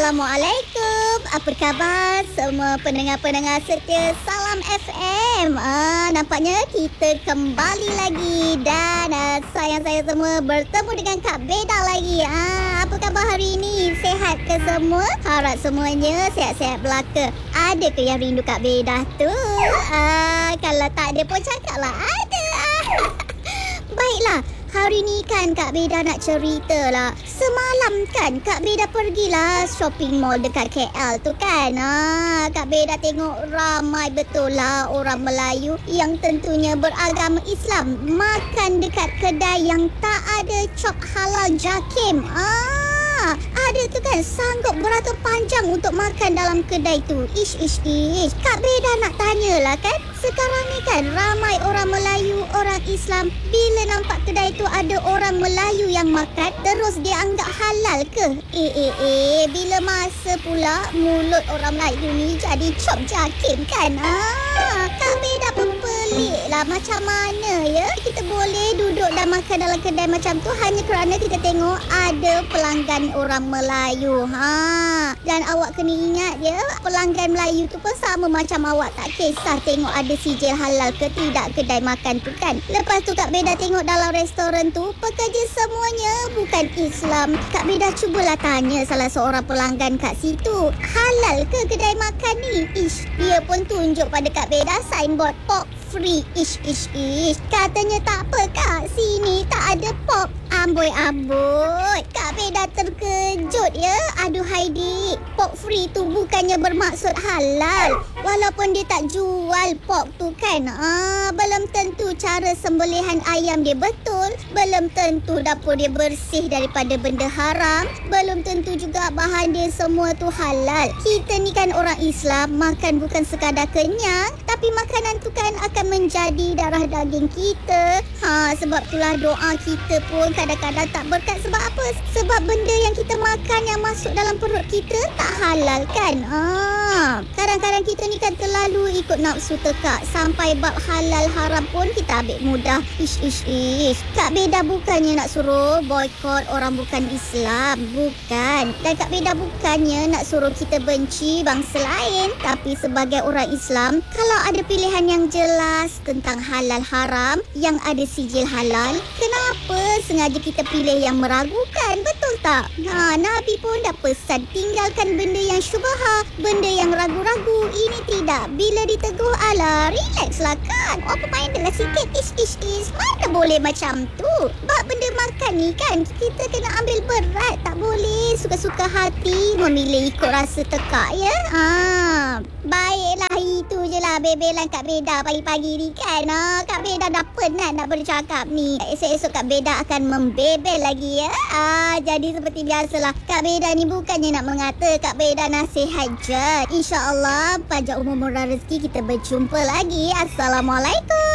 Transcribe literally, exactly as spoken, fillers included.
Assalamualaikum. Apa khabar semua pendengar-pendengar setia Salam F M? Ah, nampaknya kita kembali lagi dan ah, sayang saya semua bertemu dengan Kak Beda lagi. Ah, apa khabar hari ini? Sehat ke semua? Harap semuanya sehat-sehat belaka. Ada ke yang rindu Kak Beda tu? Ah, kalau tak ada pun cakaplah ada. Ah. Baiklah. Hari ni kan Kak Beda nak cerita lah. Semalam kan Kak Beda pergilah shopping mall dekat K L tu kan. Ha, Kak Beda tengok ramai betul lah orang Melayu yang tentunya beragama Islam makan dekat kedai yang tak ada cop halal JAKIM. Ah, ada tu kan sanggup beratur panjang untuk makan dalam kedai tu. Ish, ish, ish. Kak Beda nak tanyalah kan. Sekarang ni kan ramai orang Melayu, orang Islam bila nampak kedai tu ada orang Melayu yang makan terus dia anggap halal ke? Eh eh eh bila masa pula mulut orang Melayu ni jadi cop JAKIM kan? Ah, Kak Beda pun pelik lah macam mana ya kita boleh duduk dan makan dalam kedai macam tu hanya kerana kita tengok ada pelanggan orang Melayu. Ha, dan awak kena ingat ya, pelanggan Melayu tu pun sama macam awak, tak kisah tengok ada sijil halal ke tidak kedai makan tu kan. Lepas tu Kak Beda tengok dalam restoran tu pekerja semuanya bukan Islam. Kak Beda cubalah tanya salah seorang pelanggan kat situ, halal ke kedai makan ni? Ish, dia pun tunjuk pada Kak Beda signboard pork free. Ish, ish, ish. Katanya tak apa Kak, sini tak ada pork. Amboi-amboi, Kak Beda terkejut ya. Aduhai dik, pork free tu bukannya bermaksud halal. Walaupun dia tak jual pork tu kan, ah, belum tentu cara sembelihan ayam dia betul. Belum tentu dapur dia bersih daripada benda haram. Belum tentu juga bahan dia semua tu halal. Kita ni kan orang Islam, makan bukan sekadar kenyang, tapi makanan tu kan akan menjadi darah daging kita. Ha, sebab itulah doa kita pun kadang-kadang tak berkat. Sebab apa? Sebab benda yang kita makan yang masuk dalam perut kita tak halal kan. Ah, kadang-kadang kita ni kan terlalu ikut nafsu tekak sampai bab halal haram pun kita ambil mudah. Ish ish ish. Kak Beda bukannya nak suruh boykot orang bukan Islam, bukan. Dan Kak Beda bukannya nak suruh kita benci bangsa lain. Tapi sebagai orang Islam, kalau ada pilihan yang jelas tentang halal haram yang ada sijil halal, kenapa sengaja kita pilih yang meragukan? Betul tak? Ha, Nabi pun dah pesan tinggalkan benda yang syubha, benda yang ragu-ragu. Ini tidak. Bila ditegur, ala relax lah kan. Apa main dah sikit. Ish ish ish. Mana boleh macam tu? Bab benda makan ni kan kita kena ambil berat. Tak boleh suka-suka hati memilih ikut rasa tekak ya. Ha, baiklah itu je lah bebelan Kak Beda pagi-pagi ni kan. Ha, Kak Beda dah penat nak bercakap ni. Esok-esok Kak Beda akan membebel lagi ya. Ah, jadi seperti biasalah, Kak Beda ni bukannya nak mengata, Kak Beda nasihat je. InsyaAllah panjang umur murah rezeki kita berjumpa lagi. Assalamualaikum.